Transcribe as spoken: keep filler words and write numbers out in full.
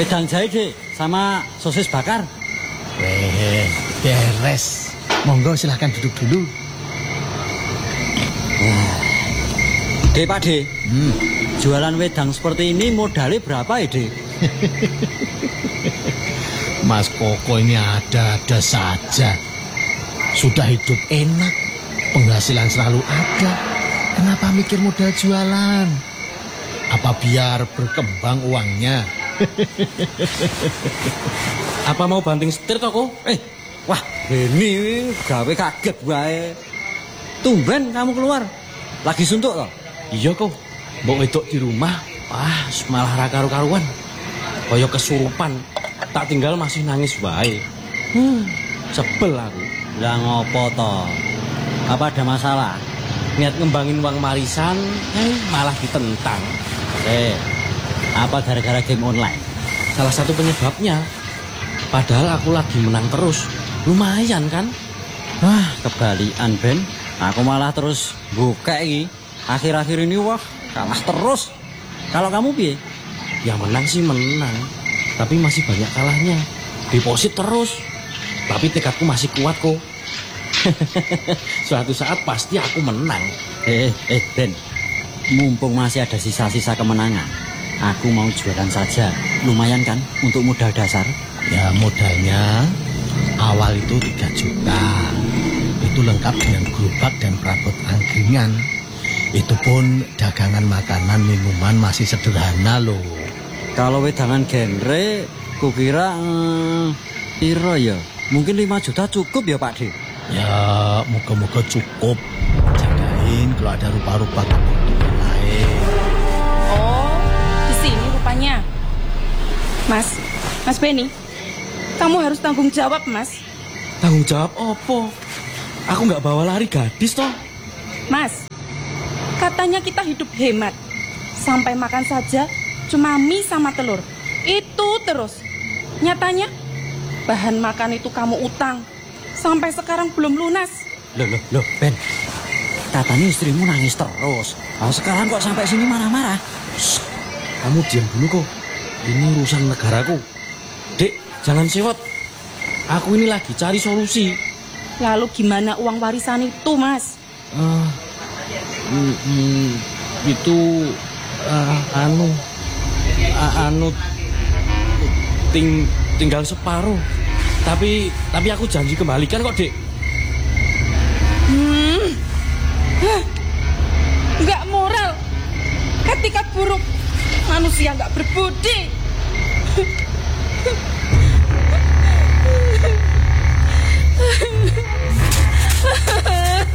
Wedang jahe, Dek, sama sosis bakar. Weh, beres. Monggo silahkan duduk dulu. Wah. Dek, Pak Dek. Hmm. Jualan wedang seperti ini modalnya berapa ya, Dek? Mas Koko ini ada-ada saja. Sudah hidup enak, penghasilan selalu ada. Kenapa mikir modal jualan? Apa biar berkembang uangnya? Apa mau banting setir toh, Ko? Eh, wah, ini gawe kaget wae. Tumben kamu keluar. Lagi suntuk toh? Iya, Ko. Mbok wedok di rumah, ah, malah ra karu-karuan. Kaya kesurupan. Tak tinggal masih nangis wae. Hmm, sebel aku. Lah ngopo toh? Apa ada masalah? Niat ngembangin uang marisan, eh, malah ditentang. Eh, apa gara-gara game online? Salah satu penyebabnya. Padahal aku lagi menang terus. Lumayan kan? Wah, kebalikan, Ben. Aku malah terus buka iki. Akhir-akhir ini wah, kalah terus. Kalau kamu piye? Ya menang sih menang, tapi masih banyak kalahnya. Deposit terus. Tapi tekadku masih kuat kok. Suatu saat pasti aku menang. Eh, eh, Ben. Mumpung masih ada sisa-sisa kemenangan, aku mau jualan saja. Lumayan kan untuk modal dasar? Ya modalnya awal itu tiga juta. Itu lengkap dengan gerobak dan perabot angkringan. Itu pun dagangan makanan minuman masih sederhana loh. Kalau wedangan genre, kukira eh, piro ya? Mungkin lima juta cukup ya, Pak De? Ya moga-moga cukup. Jagain kalau ada rupa-rupa kebutuhan lain. Oh, di sini rupanya. Mas, Mas Benny, kamu harus tanggung jawab, Mas. Tanggung jawab opo? Aku nggak bawa lari gadis toh. Mas, katanya kita hidup hemat. Sampai makan saja cuma mie sama telur. Itu terus. Nyatanya bahan makan itu kamu utang. Sampai sekarang belum lunas. Loh, loh, loh, Ben. Katanya istrimu nangis terus. Nah, sekarang kok sampai sini marah-marah? Shh, kamu diam dulu kok. Ini urusan negaraku. Dek, jangan sewot. Aku ini lagi cari solusi. Lalu gimana uang warisan itu, Mas? Uh, mm, mm, itu uh, anu uh, anu ting, tinggal separuh. Tapi tapi aku janji kembalikan kok, Dek. Hmm. Hah. Nggak moral. Ketika buruk, manusia nggak berbudi.